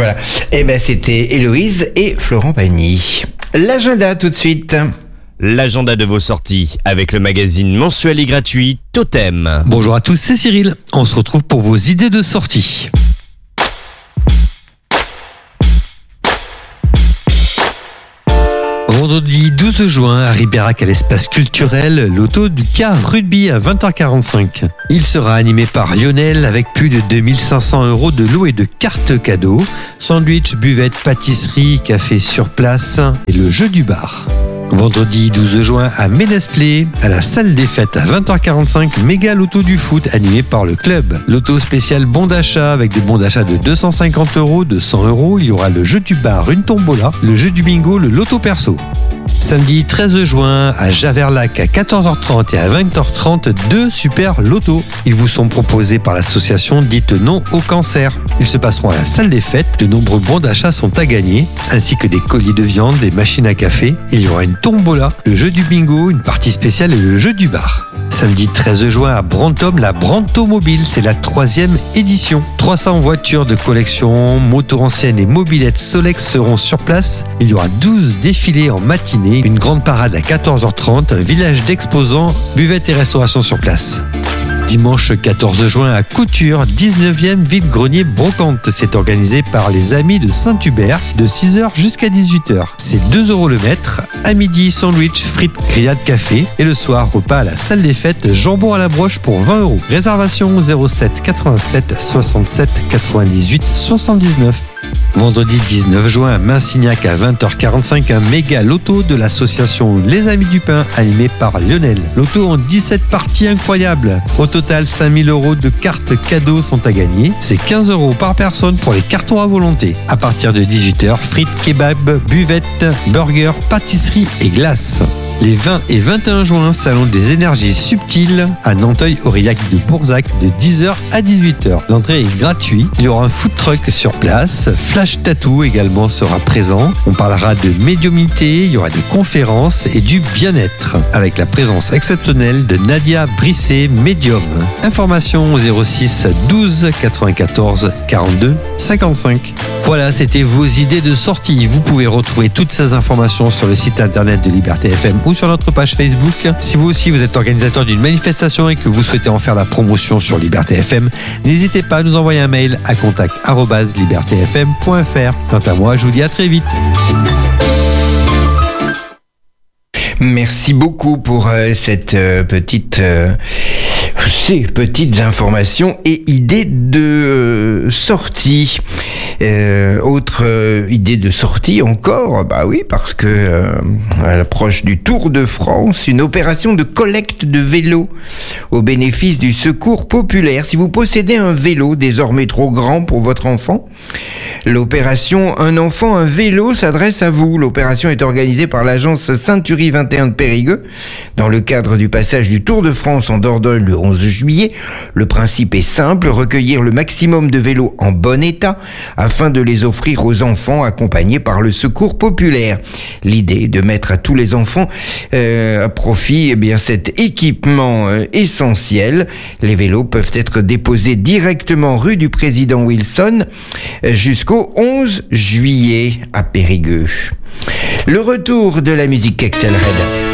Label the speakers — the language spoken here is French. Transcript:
Speaker 1: Voilà. Eh ben, c'était Héloïse et Florent Pagny. L'agenda tout de suite.
Speaker 2: L'agenda de vos sorties avec le magazine mensuel et gratuit Totem.
Speaker 3: Bonjour à tous, c'est Cyril. On se retrouve pour vos idées de sortie. Vendredi 12 juin, à Ribérac, à l'espace culturel, l'auto du car rugby à 20h45. Il sera animé par Lionel avec plus de 2500 € de lots et de cartes cadeaux, sandwich, buvette, pâtisserie, café sur place et le jeu du bar. Vendredi 12 juin à Ménesplé, à la salle des fêtes à 20h45, méga loto du foot animé par le club. Loto spécial bon d'achat avec des bons d'achat de 250 €, de 100 €. Il y aura le jeu du bar, une tombola, le jeu du bingo, le loto perso. Samedi 13 juin à Javerlac à 14h30 et à 20h30, 2 super lotos. Ils vous sont proposés par l'association dite Non au cancer. Ils se passeront à la salle des fêtes. De nombreux bons d'achat sont à gagner, ainsi que des colis de viande, des machines à café. Il y aura une tombola, le jeu du bingo, une partie spéciale et le jeu du bar. Samedi 13 juin à Brantôme, la Brantomobile, c'est la 3e édition. 300 voitures de collection, motos anciennes et mobylettes Solex seront sur place. Il y aura 12 défilés en matinée, une grande parade à 14h30, un village d'exposants, buvette et restauration sur place. Dimanche 14 juin à Couture, 19e vide-grenier brocante. C'est organisé par les Amis de Saint-Hubert de 6h jusqu'à 18h. C'est 2 € le mètre. À midi, sandwich, frites, grillades, café. Et le soir, repas à la salle des fêtes, jambon à la broche pour 20 €. Réservation 07 87 67 98 79. Vendredi 19 juin à Minsignac à 20h45, un méga loto de l'association Les Amis du Pain animé par Lionel. Loto en 17 parties incroyables. Au total, 5000 € de cartes cadeaux sont à gagner. C'est 15 € par personne pour les cartons à volonté. À partir de 18h, frites, kebab, buvette, burgers, pâtisserie et glace. Les 20 et 21 juin, salon des énergies subtiles à Nanteuil-Aurillac de Bourzac de 10h à 18h. L'entrée est gratuite. Il y aura un food truck sur place. Flash Tattoo également sera présent. On parlera de médiumnité, il y aura des conférences et du bien-être avec la présence exceptionnelle de Nadia Brisset, médium. Information au 06 12 94 42 55. Voilà, c'était vos idées de sortie. Vous pouvez retrouver toutes ces informations sur le site internet de Liberté FM ou sur notre page Facebook. Si vous aussi vous êtes organisateur d'une manifestation et que vous souhaitez en faire la promotion sur Liberté FM, n'hésitez pas à nous envoyer un mail à contact@libertefm.fr. Quant à moi, je vous dis à très vite.
Speaker 1: Merci beaucoup pour ces petites informations et idées de sortie. Autre idée de sortie encore, bah oui, parce que à l'approche du Tour de France, une opération de collecte de vélos au bénéfice du secours populaire. Si vous possédez un vélo désormais trop grand pour votre enfant, l'opération Un enfant, un vélo s'adresse à vous. L'opération est organisée par l'agence Ceinturie 21 de Périgueux dans le cadre du passage du Tour de France en Dordogne le 11 juillet. Le principe est simple, recueillir le maximum de vélos en bon état afin de les offrir aux enfants accompagnés par le secours populaire. L'idée est de mettre à tous les enfants à profit cet équipement essentiel. Les vélos peuvent être déposés directement rue du Président Wilson jusqu'au 11 juillet à Périgueux. Le retour de la musique Excel Red.